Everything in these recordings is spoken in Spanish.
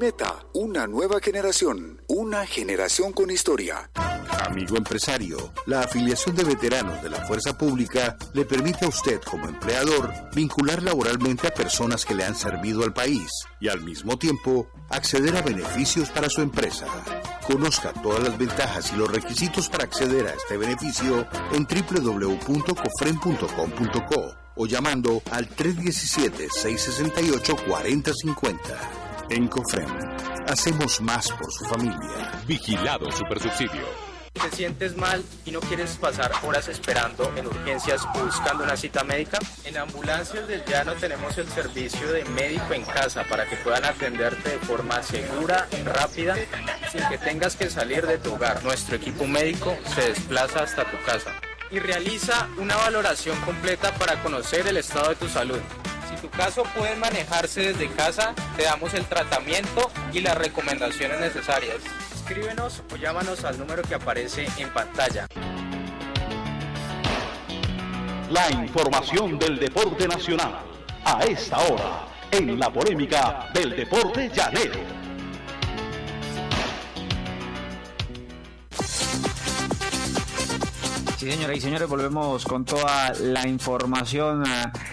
Meta, una nueva generación, una generación con historia. Amigo empresario, la afiliación de veteranos de la Fuerza Pública le permite a usted como empleador vincular laboralmente a personas que le han servido al país y al mismo tiempo acceder a beneficios para su empresa. Conozca todas las ventajas y los requisitos para acceder a este beneficio en www.cofren.com.co o llamando al 317-668-4050. En Cofren, hacemos más por su familia. Vigilado Supersubsidio. ¿Te sientes mal y no quieres pasar horas esperando en urgencias o buscando una cita médica? En Ambulancias del Llano tenemos el servicio de médico en casa para que puedan atenderte de forma segura, rápida, sin que tengas que salir de tu hogar. Nuestro equipo médico se desplaza hasta tu casa y realiza una valoración completa para conocer el estado de tu salud. Si tu caso puede manejarse desde casa, te damos el tratamiento y las recomendaciones necesarias. Escríbenos o llámanos al número que aparece en pantalla. La información del deporte nacional, a esta hora, en la polémica del deporte llanero. Sí, señoras y señores, volvemos con toda la información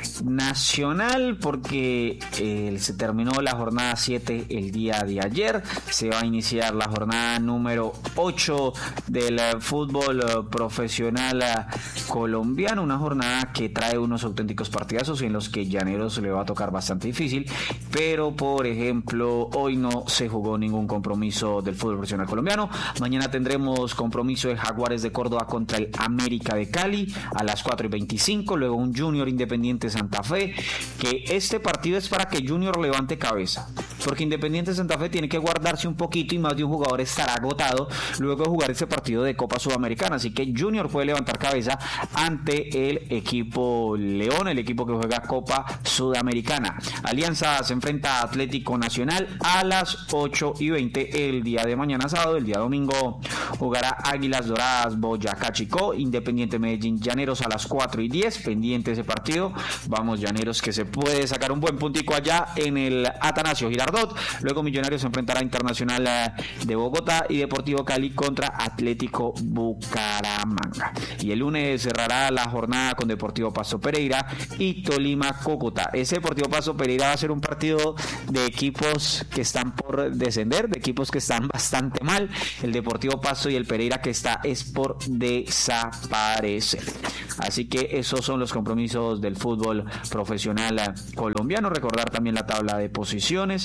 nacional porque se terminó la jornada 7 el día de ayer. Se va a iniciar la jornada número 8 del fútbol profesional colombiano, una jornada que trae unos auténticos partidazos en los que Llaneros le va a tocar bastante difícil, pero por ejemplo hoy no se jugó ningún compromiso del fútbol profesional colombiano. Mañana tendremos compromiso de Jaguares de Córdoba contra el América de Cali a las 4:25, luego un Junior Independiente Santa Fe, que este partido es para que Junior levante cabeza, porque Independiente Santa Fe tiene que guardarse un poquito y más de un jugador estará agotado luego de jugar ese partido de Copa Sudamericana, así que Junior puede levantar cabeza ante el equipo León, el equipo que juega Copa Sudamericana. Alianza se enfrenta a Atlético Nacional a las 8:20 el día de mañana sábado. El día domingo jugará Águilas Doradas Boyacá Chicó, Independiente Medellín Llaneros a las 4:10, pendiente ese partido. Vamos Llaneros, que se puede sacar un buen puntico allá en el Atanasio Girardot. Luego Millonarios se enfrentará a Internacional de Bogotá y Deportivo Cali contra Atlético Bucaramanga. Y el lunes cerrará la jornada con Deportivo Pasto Pereira y Tolima Cúcuta. Ese Deportivo Pasto Pereira va a ser un partido de equipos que están por descender, de equipos que están bastante mal. El Deportivo Pasto y el Pereira que está es por desaparecer. Así que esos son los compromisos del fútbol profesional colombiano. Recordar también la tabla de posiciones,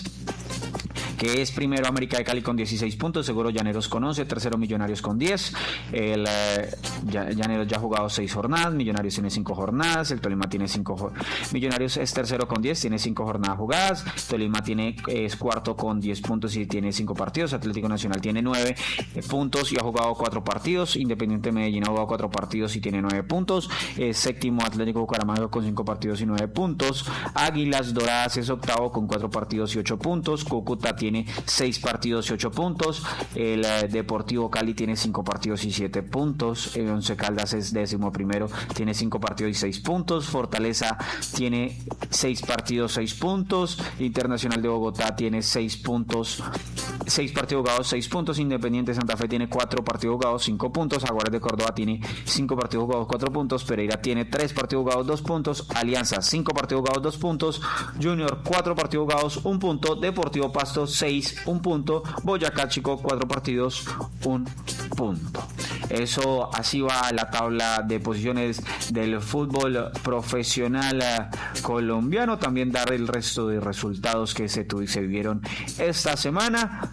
que es primero América de Cali con 16 puntos, Seguro Llaneros con 11, tercero Millonarios con 10. El Llaneros ya ha jugado 6 jornadas, Millonarios tiene 5 jornadas, el Tolima tiene 5 Millonarios es tercero con 10, tiene 5 jornadas jugadas, Tolima es cuarto con 10 puntos y tiene 5 partidos, Atlético Nacional tiene 9 puntos y ha jugado 4 partidos, Independiente Medellín ha jugado 4 partidos y tiene 9 puntos, séptimo Atlético Bucaramanga con 5 partidos y 9 puntos, Águilas Doradas es octavo con 4 partidos y 8 puntos, Cúcuta tiene 6 partidos y 8 puntos, el Deportivo Cali tiene 5 partidos y 7 puntos, el Once Caldas es décimo primero, tiene 5 partidos y 6 puntos, Fortaleza tiene 6 partidos, 6 puntos, Internacional de Bogotá tiene 6 puntos, 6 partidos jugados, 6 puntos, Independiente Santa Fe tiene 4 partidos jugados, 5 puntos, Jaguares de Córdoba tiene 5 partidos jugados, 4 puntos, Pereira tiene 3 partidos jugados, 2 puntos, Alianza 5 partidos jugados, 2 puntos, Junior 4 partidos jugados, 1 punto, Deportivo Pasto 6, 1 punto, Boyacá Chico 4 partidos, 1 punto. Eso, así va la tabla de posiciones del fútbol profesional colombiano. También dar el resto de resultados que se vivieron esta semana,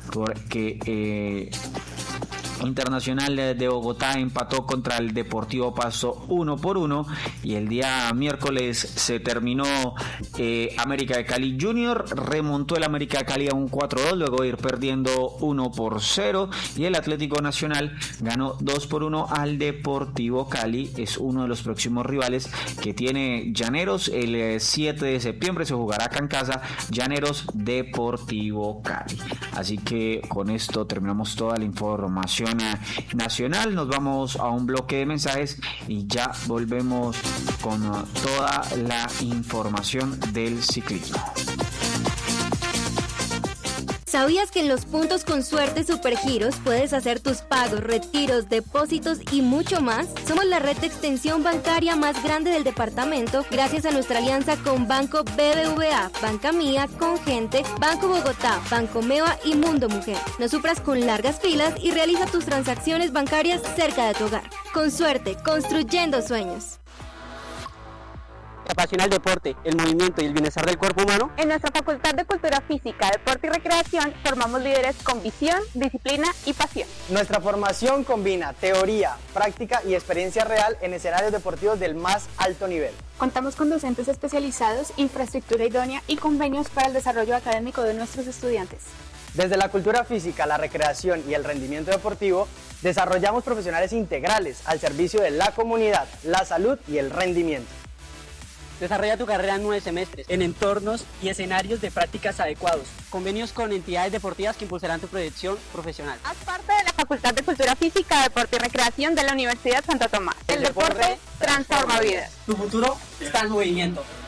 porque Internacional de Bogotá empató contra el Deportivo Pasto 1-1 y el día miércoles se terminó América de Cali Junior, remontó el América de Cali a un 4-2 luego de ir perdiendo 1-0 y el Atlético Nacional ganó 2-1 al Deportivo Cali. Es uno de los próximos rivales que tiene Llaneros. El 7 de septiembre se jugará acá en casa Llaneros Deportivo Cali. Así que con esto terminamos toda la información nacional. Nos vamos a un bloque de mensajes y ya volvemos con toda la información del ciclismo. ¿Sabías que en los puntos con suerte Supergiros puedes hacer tus pagos, retiros, depósitos y mucho más? Somos la red de extensión bancaria más grande del departamento gracias a nuestra alianza con Banco BBVA, Banca Mía, Congente, Banco Bogotá, Banco Meva y Mundo Mujer. No sufras con largas filas y realiza tus transacciones bancarias cerca de tu hogar. Con suerte, construyendo sueños. ¿Te apasiona el deporte, el movimiento y el bienestar del cuerpo humano? En nuestra Facultad de Cultura Física, Deporte y Recreación formamos líderes con visión, disciplina y pasión. Nuestra formación combina teoría, práctica y experiencia real en escenarios deportivos del más alto nivel. Contamos con docentes especializados, infraestructura idónea y convenios para el desarrollo académico de nuestros estudiantes. Desde la cultura física, la recreación y el rendimiento deportivo, desarrollamos profesionales integrales al servicio de la comunidad, la salud y el rendimiento. Desarrolla tu carrera en 9 semestres, en entornos y escenarios de prácticas adecuados. Convenios con entidades deportivas que impulsarán tu proyección profesional. Haz parte de la Facultad de Cultura Física, Deporte y Recreación de la Universidad Santo Tomás. El deporte transforma vidas. Tu futuro está en movimiento.